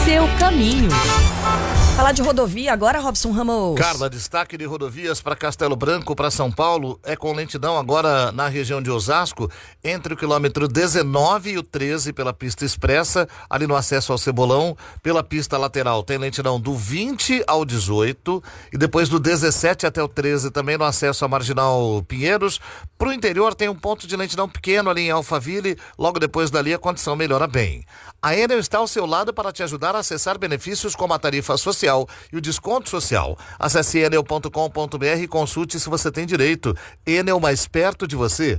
seu caminho. Falar de rodovia agora, Robson Ramos. Carla, destaque de rodovias para Castelo Branco, para São Paulo, é com lentidão agora na região de Osasco, entre o quilômetro 19 e o 13 pela pista expressa, ali no acesso ao Cebolão, pela pista lateral tem lentidão do 20 ao 18 e depois do 17 até o 13 também no acesso à Marginal Pinheiros. Pro interior tem um ponto de lentidão pequeno ali em Alphaville, logo depois dali a condição melhora bem. A Enel está ao seu lado para te ajudar a acessar benefícios como a tarifa social e o desconto social. Acesse enel.com.br e consulte se você tem direito. Enel, mais perto de você.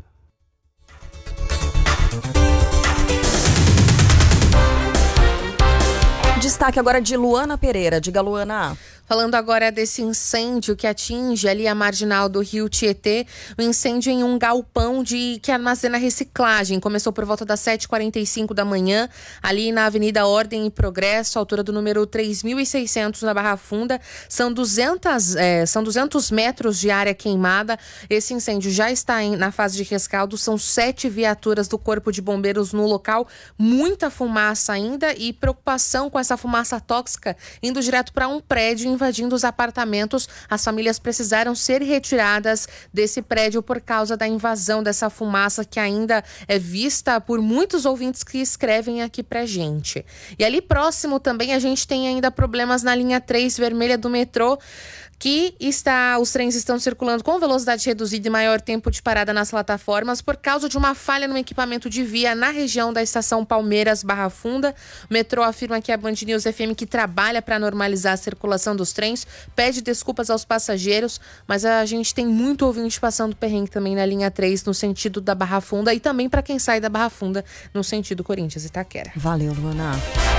Destaque agora de Luana Pereira. Diga, Luana. Falando agora desse incêndio que atinge ali a marginal do Rio Tietê, o incêndio em um galpão que armazena reciclagem. Começou por volta das 7h45 da manhã, ali na Avenida Ordem e Progresso, altura do número 3.600 na Barra Funda. São 200 metros de área queimada. Esse incêndio já está na fase de rescaldo. São 7 viaturas do Corpo de Bombeiros no local. Muita fumaça ainda e preocupação com essa fumaça tóxica indo direto para um prédio, invadindo os apartamentos. As famílias precisaram ser retiradas desse prédio por causa da invasão dessa fumaça que ainda é vista por muitos ouvintes que escrevem aqui pra gente. E ali próximo também a gente tem ainda problemas na linha 3 vermelha do metrô, os trens estão circulando com velocidade reduzida e maior tempo de parada nas plataformas por causa de uma falha no equipamento de via na região da estação Palmeiras Barra Funda. O metrô afirma que a Band News FM, que trabalha para normalizar a circulação dos trens, pede desculpas aos passageiros, mas a gente tem muito ouvinte passando perrengue também na linha 3 no sentido da Barra Funda e também para quem sai da Barra Funda no sentido Corinthians e Itaquera. Valeu, Luana.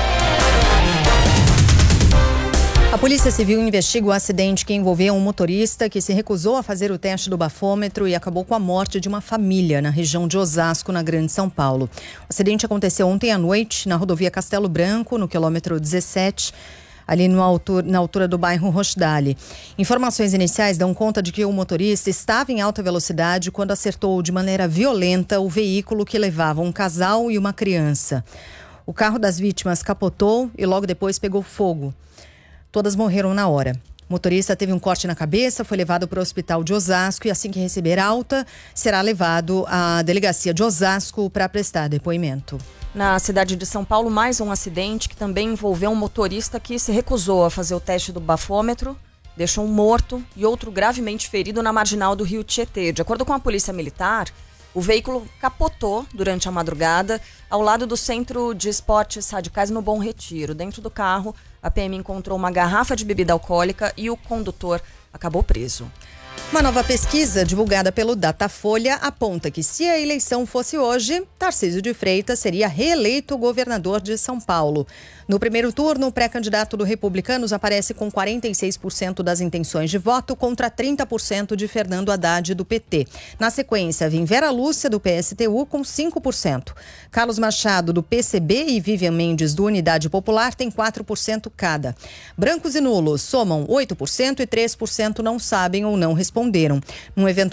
A Polícia Civil investiga o acidente que envolveu um motorista que se recusou a fazer o teste do bafômetro e acabou com a morte de uma família na região de Osasco, na Grande São Paulo. O acidente aconteceu ontem à noite na rodovia Castelo Branco, no quilômetro 17, ali na altura do bairro Rochdale. Informações iniciais dão conta de que o motorista estava em alta velocidade quando acertou de maneira violenta o veículo que levava um casal e uma criança. O carro das vítimas capotou e logo depois pegou fogo. Todas morreram na hora. O motorista teve um corte na cabeça, foi levado para o hospital de Osasco e assim que receber alta, será levado à delegacia de Osasco para prestar depoimento. Na cidade de São Paulo, mais um acidente que também envolveu um motorista que se recusou a fazer o teste do bafômetro, deixou um morto e outro gravemente ferido na marginal do Rio Tietê. De acordo com a Polícia Militar, o veículo capotou durante a madrugada ao lado do Centro de Esportes Radicais no Bom Retiro. Dentro do carro, a PM encontrou uma garrafa de bebida alcoólica e o condutor acabou preso. Uma nova pesquisa divulgada pelo Datafolha aponta que se a eleição fosse hoje, Tarcísio de Freitas seria reeleito governador de São Paulo. No primeiro turno, o pré-candidato do Republicanos aparece com 46% das intenções de voto contra 30% de Fernando Haddad do PT. Na sequência, vem Vera Lúcia do PSTU com 5%. Carlos Machado do PCB e Vivian Mendes do Unidade Popular têm 4% cada. Brancos e nulos somam 8% e 3% não sabem ou não responderam. Num evento